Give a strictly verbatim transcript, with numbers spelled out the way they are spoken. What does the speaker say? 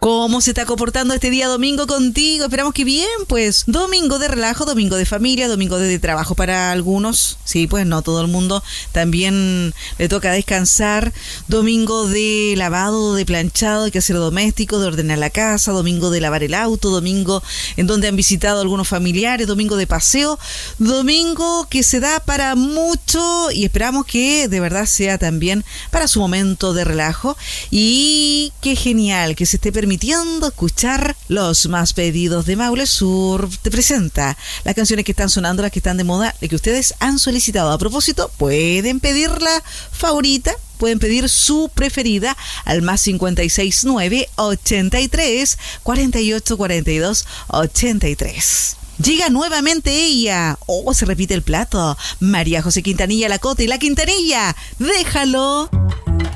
¿Cómo se está comportando este día domingo contigo? Esperamos que bien, pues domingo de relajo, domingo de familia, domingo de trabajo para algunos. Sí, pues no todo el mundo también le toca descansar. Domingo de lavado, de planchado, de quehacer doméstico, de ordenar la casa, domingo de lavar el auto, domingo en donde han visitado algunos familiares, domingo de paseo, domingo que se da para mucho y esperamos que de verdad sea también para su momento de relajo. Y qué genial que se esté permitiendo escuchar los más pedidos de Maule Sur. Te presenta las canciones que están sonando, las que están de moda, las que ustedes han solicitado. A propósito, pueden pedir la favorita, pueden pedir su preferida al más cincuenta y seis nueve, ochenta y tres, cuarenta y ocho, cuarenta y dos, ochenta y tres. Llega nuevamente ella. Oh, se repite el plato. María José Quintanilla, La Cota y La Quintanilla. Déjalo.